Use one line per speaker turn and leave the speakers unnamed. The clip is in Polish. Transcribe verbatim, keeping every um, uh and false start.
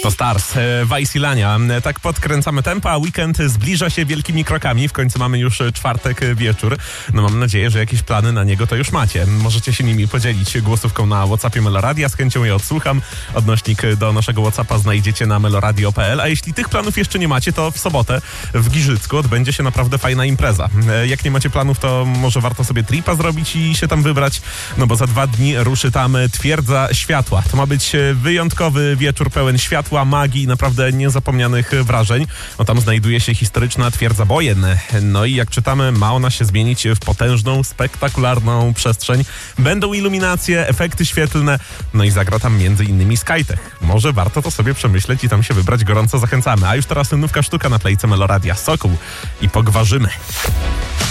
To Stars, Wajsilania. Tak podkręcamy tempo, a weekend zbliża się wielkimi krokami. W końcu mamy już czwartek wieczór. No mam nadzieję, że jakieś plany na niego to już macie. Możecie się nimi podzielić głosówką na WhatsAppie Meloradia. Z chęcią je odsłucham. Odnośnik do naszego WhatsAppa znajdziecie na meloradio kropka p l. A jeśli tych planów jeszcze nie macie, to w sobotę w Giżycku odbędzie się naprawdę fajna impreza. Jak nie macie planów, to może warto sobie tripa zrobić i się tam wybrać. No bo za dwa dni ruszy tam Twierdza Światła. To ma być wyjątkowy wieczór pełen światła, magii i naprawdę niezapomnianych wrażeń. No tam znajduje się historyczna Twierdza Bojen. No i jak czytamy, ma ona się zmienić w potężną, spektakularną przestrzeń. Będą iluminacje, efekty świetlne, no i zagra tam między innymi Skytech. Może warto to sobie przemyśleć i tam się wybrać, gorąco zachęcamy. A już teraz nówka sztuka na playce Meloradia. Sokół i Pogwarzymy.